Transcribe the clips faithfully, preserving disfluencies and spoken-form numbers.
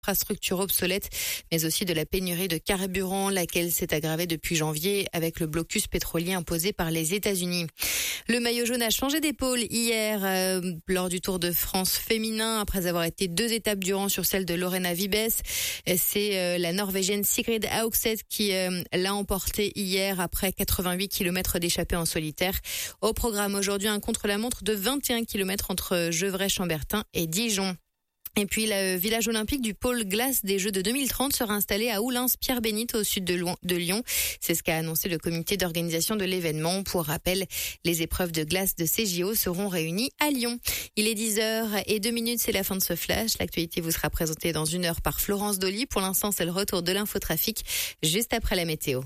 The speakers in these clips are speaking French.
infrastructures obsolètes, mais aussi de la pénurie de carburant, laquelle s'est aggravée depuis janvier avec le blocus pétrolier imposé par les États-Unis. Le maillot jaune a changé d'épaule hier euh, lors du Tour de France féminin, après avoir été deux étapes durant sur celle de Lorena Vibes. C'est euh, la Norvégienne Sigrid Haugset qui euh, l'a emporté hier après quatre-vingt-huit kilomètres d'échappée en solitaire. Au programme aujourd'hui, un contre-la-montre de vingt et un kilomètres entre Gevrey-Chambertin et Dijon. Et puis le village olympique du pôle glace des Jeux de deux mille trente sera installé à Oulins-Pierre-Bénite au sud de Lyon. C'est ce qu'a annoncé le comité d'organisation de l'événement. Pour rappel, les épreuves de glace de ces J O seront réunies à Lyon. Il est dix heures et deux minutes, c'est la fin de ce flash. L'actualité vous sera présentée dans une heure par Florence Dolly. Pour l'instant, c'est le retour de l'infotrafic juste après la météo.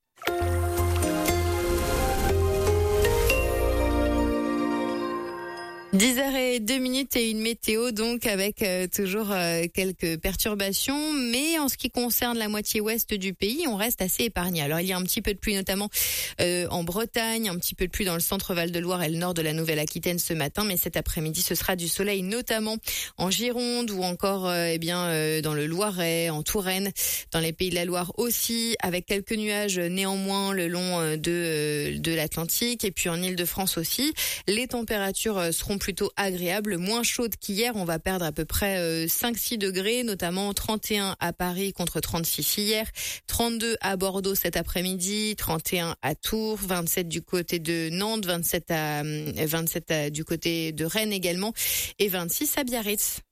dix heures et deux minutes et une météo donc avec euh, toujours euh, quelques perturbations, mais en ce qui concerne la moitié ouest du pays, on reste assez épargné. Alors il y a un petit peu de pluie notamment euh, en Bretagne, un petit peu de pluie dans le centre Val-de-Loire et le nord de la Nouvelle-Aquitaine ce matin, mais cet après-midi ce sera du soleil notamment en Gironde ou encore euh, eh bien euh, dans le Loiret, en Touraine, dans les Pays de la Loire aussi, avec quelques nuages néanmoins le long euh, de euh, de l'Atlantique et puis en Île-de-France aussi. Les températures euh, seront plutôt agréable, moins chaude qu'hier. On va perdre à peu près euh, cinq six degrés, notamment trente et un à Paris contre trente-six hier, trente-deux à Bordeaux cet après-midi, trente et un à Tours, vingt-sept du côté de Nantes, vingt-sept à vingt-sept à, du côté de Rennes également et vingt-six à Biarritz.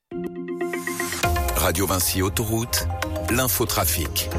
Radio Vinci Autoroute, l'infotrafic.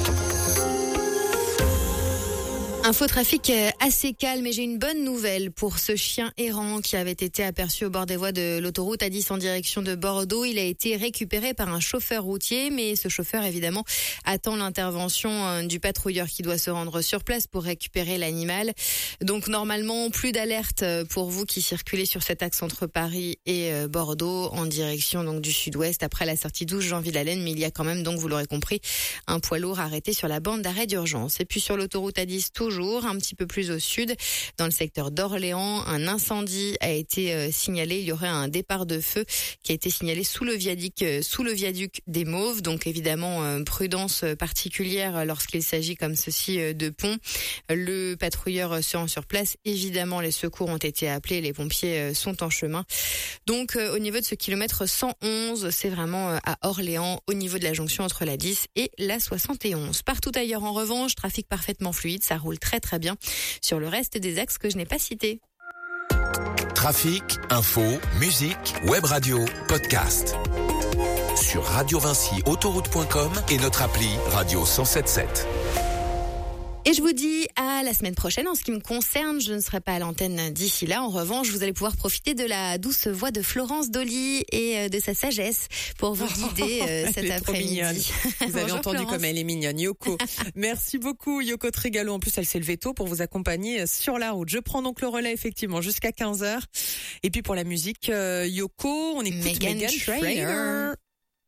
Infotrafic assez calme et j'ai une bonne nouvelle pour ce chien errant qui avait été aperçu au bord des voies de l'autoroute A dix en direction de Bordeaux. Il a été récupéré par un chauffeur routier, mais ce chauffeur évidemment attend l'intervention du patrouilleur qui doit se rendre sur place pour récupérer l'animal. Donc normalement plus d'alerte pour vous qui circulez sur cet axe entre Paris et Bordeaux en direction donc du sud-ouest après la sortie douze Jean-Villaine, mais il y a quand même donc vous l'aurez compris un poids lourd arrêté sur la bande d'arrêt d'urgence. Et puis sur l'autoroute A dix toujours un petit peu plus au sud, dans le secteur d'Orléans, un incendie a été euh, signalé. Il y aurait un départ de feu qui a été signalé sous le viaduc, euh, sous le viaduc des Mauves. Donc évidemment, euh, prudence particulière lorsqu'il s'agit comme ceci euh, de pont. Le patrouilleur se rend sur place. Évidemment, les secours ont été appelés. Les pompiers euh, sont en chemin. Donc euh, au niveau de ce kilomètre cent onze, c'est vraiment euh, à Orléans, au niveau de la jonction entre la dix et la soixante et onze. Partout ailleurs, en revanche, trafic parfaitement fluide. Ça roule très très bien sur le reste des axes que je n'ai pas cités. Trafic, info, musique, web radio, podcast. Sur radio vinci autoroute point com et notre appli Radio cent sept sept. Et je vous dis à la semaine prochaine. En ce qui me concerne, je ne serai pas à l'antenne d'ici là. En revanche, vous allez pouvoir profiter de la douce voix de Florence Dolly et de sa sagesse pour vous guider euh, cet après-midi. Vous avez entendu Florence. Comme elle est mignonne, Yoko. Merci beaucoup, Yoko Trégalo. En plus, elle s'est levée tôt pour vous accompagner sur la route. Je prends donc le relais, effectivement, jusqu'à quinze heures. Et puis pour la musique, euh, Yoko, on écoute Meghan Trainor.